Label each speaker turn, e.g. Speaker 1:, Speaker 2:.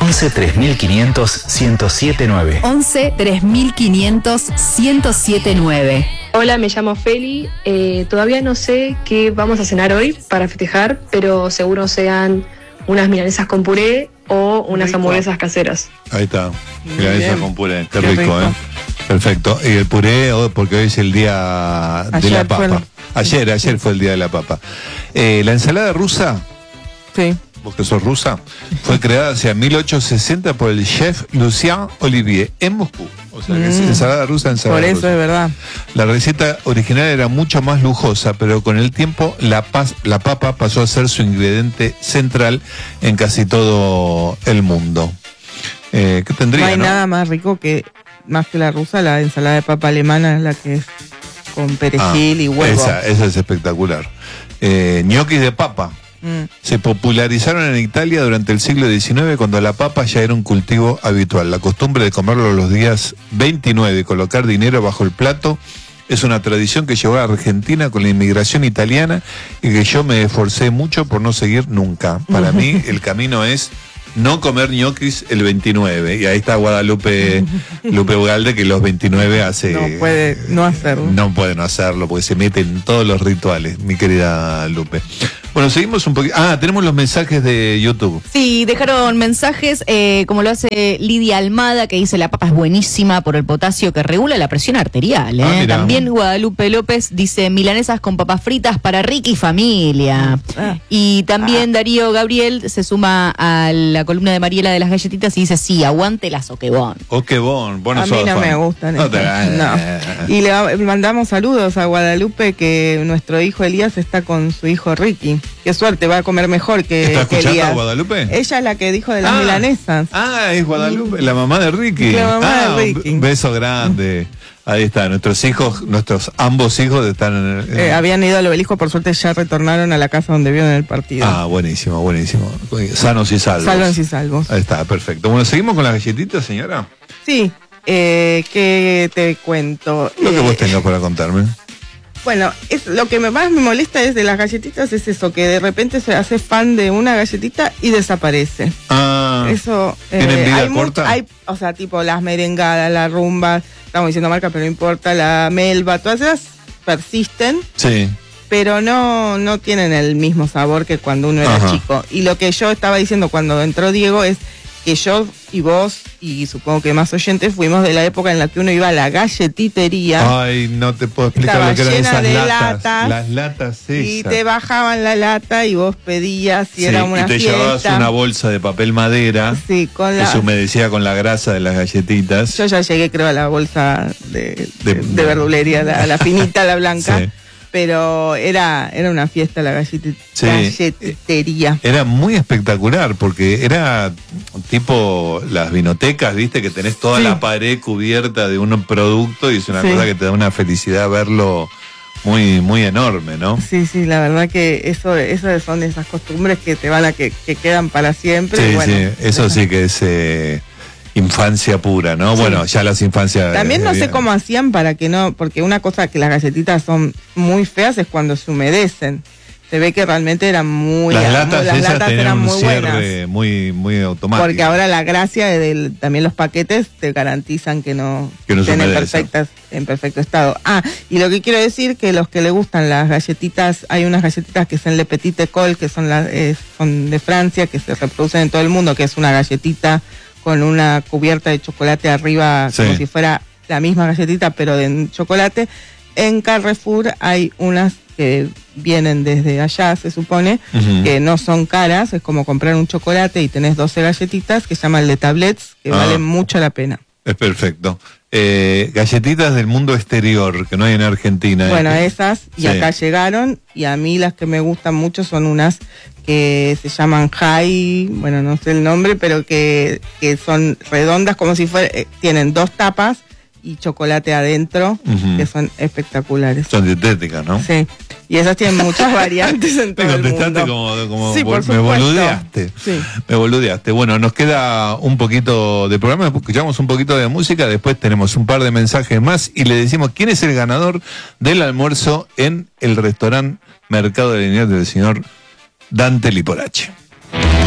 Speaker 1: 11 3500 1079.
Speaker 2: 11 3500 1079.
Speaker 3: Hola, me llamo Feli. Todavía no sé qué vamos a cenar hoy para festejar, pero seguro sean unas milanesas con puré o unas hamburguesas caseras.
Speaker 4: Ahí está, milanesas con puré, qué rico, ¿eh? Perfecto. Y el puré, porque hoy es el día de la papa. Ayer fue el día de la papa. La ensalada rusa,
Speaker 5: sí,
Speaker 4: vos que sos rusa, fue creada hacia 1860 por el chef Lucien Olivier en Moscú. O sea, que es ensalada rusa, ensalada rusa.
Speaker 5: Por eso es verdad.
Speaker 4: La receta original era mucho más lujosa, pero con el tiempo la papa pasó a ser su ingrediente central en casi todo el mundo. ¿Qué tendría?
Speaker 5: No hay nada más rico más que la rusa, la ensalada de papa alemana es la que es con perejil y huevo.
Speaker 4: Esa es espectacular. Ñoquis de papa. Se popularizaron en Italia durante el siglo XIX, cuando la papa ya era un cultivo habitual. La costumbre de comerlo los días 29 y colocar dinero bajo el plato es una tradición que llegó a Argentina con la inmigración italiana y que yo me esforcé mucho por no seguir nunca. Para mí el camino es no comer ñoquis el 29. Y ahí está Guadalupe Ugalde, que los 29 hace...
Speaker 5: No puede no hacerlo.
Speaker 4: No puede no hacerlo, porque se mete en todos los rituales, mi querida Lupe. Bueno, seguimos un poquito. Tenemos los mensajes de YouTube.
Speaker 2: Sí, dejaron mensajes, como lo hace Lidia Almada, que dice: la papa es buenísima por el potasio que regula la presión arterial. También Guadalupe López dice: milanesas con papas fritas para Ricky y familia. Y también Darío Gabriel se suma a la columna de Mariela de las galletitas y dice: sí, aguante la Soquebón.
Speaker 4: Oquebón,
Speaker 5: a mí no me gustan. No. Y le mandamos saludos a Guadalupe, que nuestro hijo Elías está con su hijo Ricky. Qué suerte, va a comer mejor que
Speaker 4: ¿Está escuchando
Speaker 5: Elías.
Speaker 4: a Guadalupe?
Speaker 5: Ella es la que dijo de las milanesas.
Speaker 4: Es Guadalupe, la mamá de Ricky.
Speaker 5: La mamá de Ricky.
Speaker 4: Un beso grande. Ahí está, nuestros ambos hijos están...
Speaker 5: habían ido al Obelisco, por suerte ya retornaron a la casa donde vieron el partido.
Speaker 4: Buenísimo. Sanos y salvos.
Speaker 5: Sanos y salvos.
Speaker 4: Ahí está, perfecto. Bueno, ¿seguimos con las galletitas, señora?
Speaker 5: Sí, ¿qué te cuento?
Speaker 4: Lo que vos tengas para contarme.
Speaker 5: Bueno, lo que más me molesta es de las galletitas es eso, que de repente se hace fan de una galletita y desaparece. Eso
Speaker 4: ¿tienen vida corta?
Speaker 5: O sea, tipo las merengadas, la rumba, estamos diciendo marca, pero no importa, la melva, todas esas persisten.
Speaker 4: Sí.
Speaker 5: Pero no tienen el mismo sabor que cuando uno era chico. Y lo que yo estaba diciendo cuando entró Diego es que yo y vos, y supongo que más oyentes, fuimos de la época en la que uno iba a la galletitería.
Speaker 4: Ay, no te puedo explicar lo que eran esas latas. Las latas esas.
Speaker 5: Y te bajaban la lata y vos pedías si era una fiesta.
Speaker 4: Y te llevabas una bolsa de papel madera, que se humedecía con la grasa de las galletitas.
Speaker 5: Yo ya llegué, creo, a la bolsa de verdulería, la finita, la blanca. Sí. Pero era una fiesta la galletitería.
Speaker 4: Era muy espectacular porque era tipo las vinotecas, viste, que tenés toda la pared cubierta de un producto y es una cosa que te da una felicidad verlo muy, muy enorme, ¿no?
Speaker 5: Sí, la verdad que eso son esas costumbres que te van que quedan para siempre.
Speaker 4: Sí, bueno, eso sí que es... infancia pura, ¿no? Sí. Bueno, ya las infancias...
Speaker 5: También no sé cómo hacían para que no... Porque una cosa que las galletitas son muy feas es cuando se humedecen. Se ve que realmente eran muy...
Speaker 4: Las latas
Speaker 5: eran muy buenas.
Speaker 4: Muy, muy automáticas.
Speaker 5: Porque ahora la gracia también los paquetes te garantizan que no estén en perfecto estado. Y lo que quiero decir que los que le gustan las galletitas, hay unas galletitas que son Le Petit École, que son de Francia, que se reproducen en todo el mundo, que es una galletita con una cubierta de chocolate arriba, como si fuera la misma galletita, pero de chocolate. En Carrefour hay unas que vienen desde allá, se supone, que no son caras, es como comprar un chocolate y tenés 12 galletitas, que se llaman Le Tablets, que valen mucho la pena.
Speaker 4: Es perfecto. Galletitas del mundo exterior, que no hay en Argentina.
Speaker 5: Bueno, esas, y acá llegaron, y a mí las que me gustan mucho son unas que se llaman High, bueno, no sé el nombre, pero que son redondas, como si fuera, tienen 2 tapas y chocolate adentro, que son espectaculares.
Speaker 4: Son dietéticas, ¿no?
Speaker 5: Sí. Y esas tienen muchas variantes en todo el mundo.
Speaker 4: Te contestaste como
Speaker 5: sí, por
Speaker 4: me boludeaste.
Speaker 5: Sí.
Speaker 4: Me boludeaste. Bueno, nos queda un poquito de programa, escuchamos un poquito de música, después tenemos un par de mensajes más y le decimos quién es el ganador del almuerzo en el restaurante Mercado de Liniers del señor Dante Liporache.